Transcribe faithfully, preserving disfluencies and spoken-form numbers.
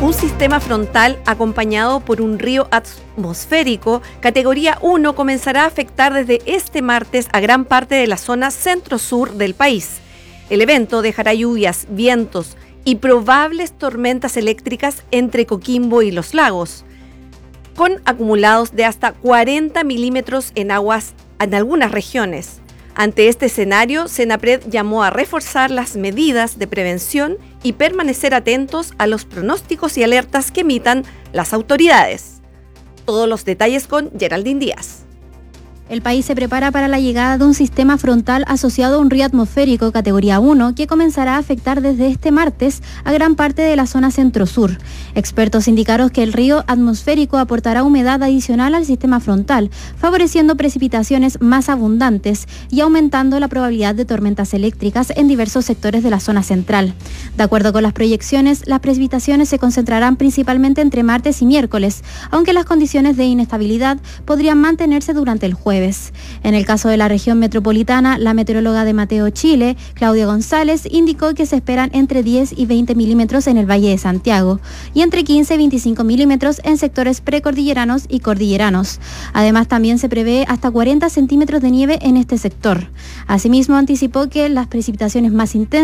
Un sistema frontal acompañado por un río atmosférico categoría uno comenzará a afectar desde este martes a gran parte de la zona centro-sur del país. El evento dejará lluvias, vientos y probables tormentas eléctricas entre Coquimbo y Los Lagos, con acumulados de hasta cuarenta milímetros en aguas en algunas regiones. Ante este escenario, Senapred llamó a reforzar las medidas de prevención y permanecer atentos a los pronósticos y alertas que emitan las autoridades. Todos los detalles con Geraldine Díaz. El país se prepara para la llegada de un sistema frontal asociado a un río atmosférico categoría uno que comenzará a afectar desde este martes a gran parte de la zona centro-sur. Expertos indicaron que el río atmosférico aportará humedad adicional al sistema frontal, favoreciendo precipitaciones más abundantes y aumentando la probabilidad de tormentas eléctricas en diversos sectores de la zona central. De acuerdo con las proyecciones, las precipitaciones se concentrarán principalmente entre martes y miércoles, aunque las condiciones de inestabilidad podrían mantenerse durante el jueves. En el caso de la región metropolitana, la meteoróloga de Mateo Chile, Claudia González, indicó que se esperan entre diez y veinte milímetros en el Valle de Santiago y entre quince y veinticinco milímetros en sectores precordilleranos y cordilleranos. Además, también se prevé hasta cuarenta centímetros de nieve en este sector. Asimismo, anticipó que las precipitaciones más intensas